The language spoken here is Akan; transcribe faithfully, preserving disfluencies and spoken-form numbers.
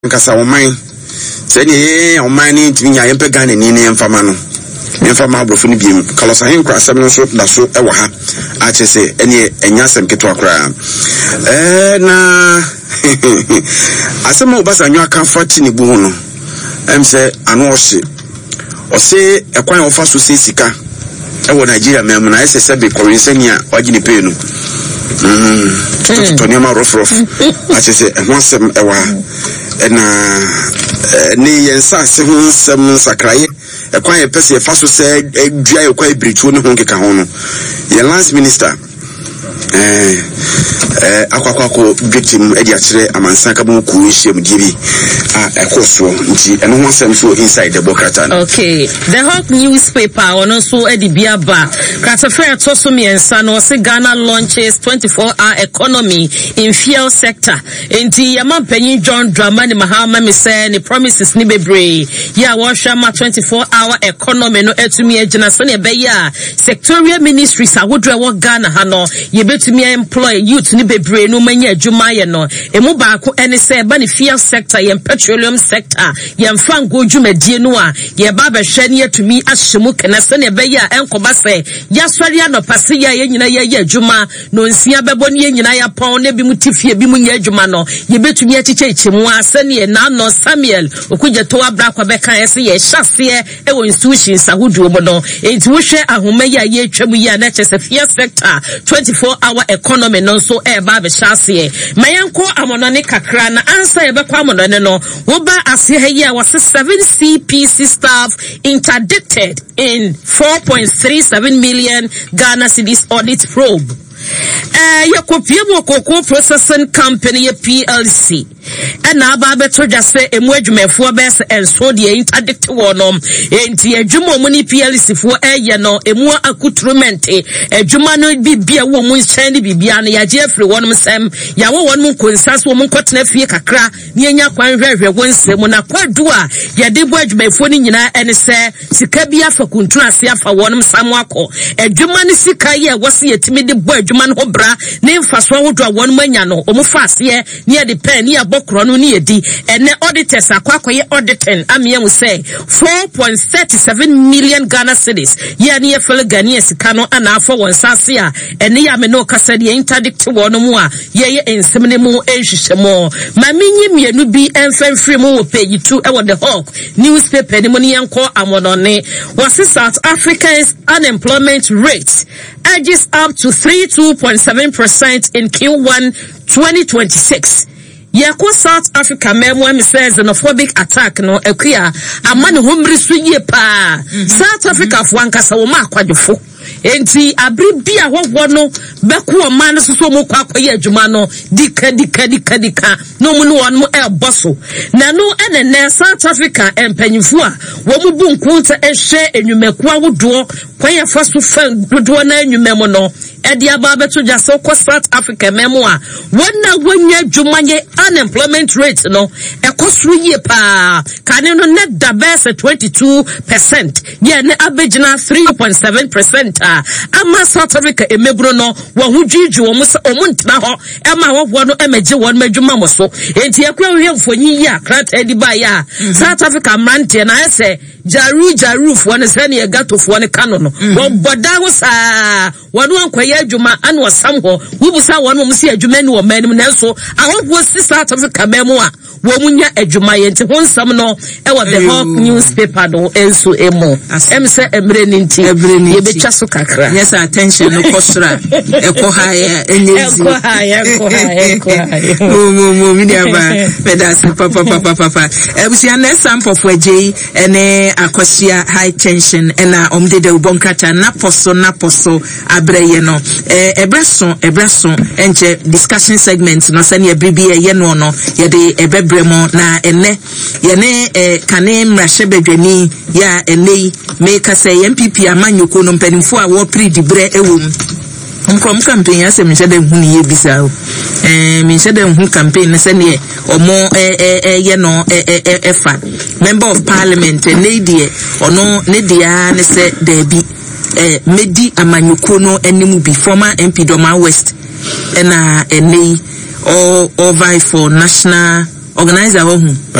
Nkasa woman se ne woman ni ntimi nya yempe Ghana ni ne yemfama no yemfama abrofo ni biem kalosa hen kra asem no so da so e wo ha a che se ene enya asem keto akra eh na asem Obasanjo aka fati ni bu ho no em se anu ohye o se ekwan ofa so se sika e wo Nigeria mem na ese se be currency ni a wagi ni pay no mm to nyama rof rof a che se ehwo asem e wa na ni yensa se ho nsem sakraye ekwan ye pese fa so se dua ye kwa ibiritu ne ho nkeka ho no ye last minister eh eh akwakwako victim e di akire amansan ka bo ku hiem dibi ah ekoso nti eno ho nsem so inside the bokata no. Okay, the Hawk newspaper ono so e di bia ba Kratafair to so miensa no se Ghana launches twenty-four hour economy in fuel sector. Enti yama panyin John Dramani Mahama me say ni promises ni bebre ya wo hwa ma twenty-four hour economy no etumi agina so ne be ya sectorial ministries awodre wo Ghana ha no ye betumi employ youth ni bebre no manya adwuma ye no emu ba ko ene say ba ni fuel sector ye petroleum sector ye mfa ngo dwumadie no a ye ba ba hwa ne atumi ahyemu kana so ne be ya enkoba say ya swari anopase ya ye nyina ye adwuma no nsia bebo ne ye nyina ya pon ne bi mutifie bi munya adwuma no ye betumi achiche ichemu ase ne na no Samuel okuje to abra kwa beka ese ye hyase e wo institutions ahodo mo no enti wo hwe ahoma ya ye twam ya na chese fuel sector twenty-four hour economy no so e ba be hyase mayenko amono ne kakra na ansa ye bekwa amono ne no wo ba ase ha ye was seven C P C staff interdicted in four point three seven million Ghana cedis audit probe. Eh yakopie mo koko processing company P L C ena aba beto jase emu adwumefo bes enso de interdict wonom enti adwuma mo ni P L C fo eye no emu accoutrement adwuma no bibia wo mu nhyɛn ni bibia no ya je afri wonom sem ya wo wonom konsas wo mu nkotena fie kakra ni enya kwan hwehwe wo nsem na kwadu a ya de bo adwumefo ni nyina ene se sika bia fa kuntuna ase afa wonom samu akɔ adwuma ni sika ye wose yetimi de bo adwuma no bra ne mfaso ahodo a wonom anya no omu fa ase ne ya de pen ne ya bokro no ne yedi ene auditors akwakoye auditing amia mu say four point three seven million Ghana cedis ya ne yefele Ghana sika no ana afọ won sase a ene ya me no kasa de interdict wonom a ye ye ensem ne mu enhwehwemo ma menyi mienu bi enfemfiri mu wo page two e wo the Hawk newspaper ne mu ne yanko amonone was South Africa's unemployment rate edges up to thirty-two point seven percent in Q one twenty twenty-six. Yako South Africa memo em says xenophobic attack no ekua amane homri so ye pa South Africa fo ankasa wo ma akwadefo enti abribia hwehwo no beku o man so so mo kwakoye adwuma no dika dika dika dika no mu no won mo e boso na no enene South Africa empanyifo a wo mu bu nkunta ehwe enwumeku awodo kwanya faso fa dodo na enwumem no edi aba beto jaso ko South Africa memo a wona wonya adwuma ye unemployment rate no ekosuru ye pa kane no net da base twenty-two percent ye ne abegina three point seven percent a ama South Africa emebro no wo hudwiju wo musa omuntna ho ema wo no emeje won madwuma mo so enti ekwa hwemfonyi ya krata edi ba ya South Africa mrante na ese jaru jaru fo ne se ne gato fo ne kano no wo boda ho saa wonu ankwaye adwuma an wasam ho wubusa wonu mo se adwuma ni wo manim na so awo si South Africa memo a wo munya adwuma ye nti ho nsam no e wo the Hawk newspaper do enso emo em se emre ni nti ye betwa so kakra yes attention no kosra eko haya enyezi eko haya eko haya eko haya mo mo mo media ba pedas papa papa papa ebusia na sample for J ene akosia high tension ena omde de ubonkrata na poso na poso abreye no eh ebreso ebreso enche discussion segment no se ne bribi ye no no ye de ebebremo na ene ye ne eh kane mrahye bedwani ya ene make say M P P amanyoko no mpanimfo a wo predibre ewom nkom campaign asem nhyede hu ne ye bisa eh me nhyede hu campaign se ne omo eh eh ye no eh eh efa member of parliament ne die ono ne dia ne se debi eh medi amanyoko no enimu bi former M P Doma West ena ene or or vie for national organizer ho hu